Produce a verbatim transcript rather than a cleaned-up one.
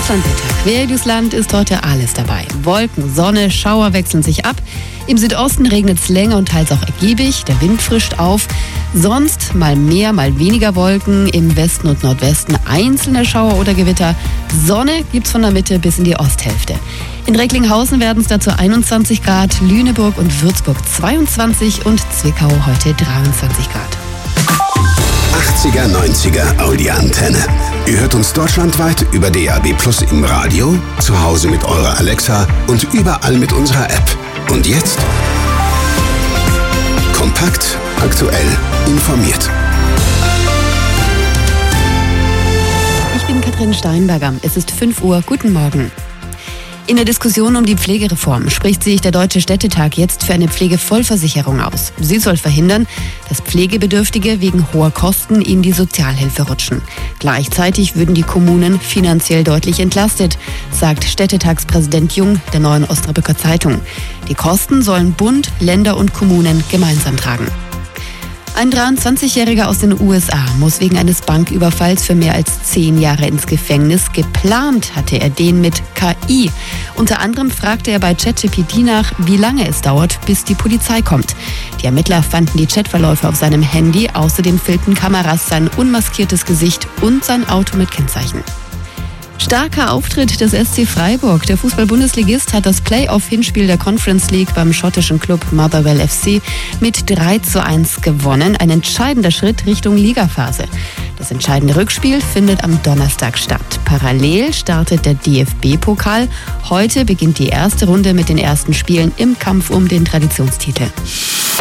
Deutschlandwetter. Quer durchs Land ist heute alles dabei. Wolken, Sonne, Schauer wechseln sich ab. Im Südosten regnet es länger und teils auch ergiebig. Der Wind frischt auf. Sonst mal mehr, mal weniger Wolken. Im Westen und Nordwesten einzelne Schauer oder Gewitter. Sonne gibt's von der Mitte bis in die Osthälfte. In Recklinghausen werden es dazu einundzwanzig Grad, Lüneburg und Würzburg zweiundzwanzig und Zwickau heute dreiundzwanzig Grad. achtziger, neunziger Audi-Antenne. Ihr hört uns deutschlandweit über D A B Plus im Radio, zu Hause mit eurer Alexa und überall mit unserer App. Und jetzt? Kompakt, aktuell, informiert. Ich bin Katrin Steinberger. Es ist fünf Uhr. Guten Morgen. In der Diskussion um die Pflegereform spricht sich der Deutsche Städtetag jetzt für eine Pflegevollversicherung aus. Sie soll verhindern, dass Pflegebedürftige wegen hoher Kosten in die Sozialhilfe rutschen. Gleichzeitig würden die Kommunen finanziell deutlich entlastet, sagt Städtetagspräsident Jung der Neuen Osnabrücker Zeitung. Die Kosten sollen Bund, Länder und Kommunen gemeinsam tragen. Ein dreiundzwanzigjähriger aus den U S A muss wegen eines Banküberfalls für mehr als zehn Jahre ins Gefängnis. Geplant hatte er den mit K I. Unter anderem fragte er bei ChatGPT nach, wie lange es dauert, bis die Polizei kommt. Die Ermittler fanden die Chatverläufe auf seinem Handy. Außerdem filmten Kameras sein unmaskiertes Gesicht und sein Auto mit Kennzeichen. Starker Auftritt des S C Freiburg. Der Fußball-Bundesligist hat das Play-off-Hinspiel der Conference League beim schottischen Club Motherwell F C mit drei zu eins gewonnen. Ein entscheidender Schritt Richtung Ligaphase. Das entscheidende Rückspiel findet am Donnerstag statt. Parallel startet der D F B-Pokal. Heute beginnt die erste Runde mit den ersten Spielen im Kampf um den Traditionstitel.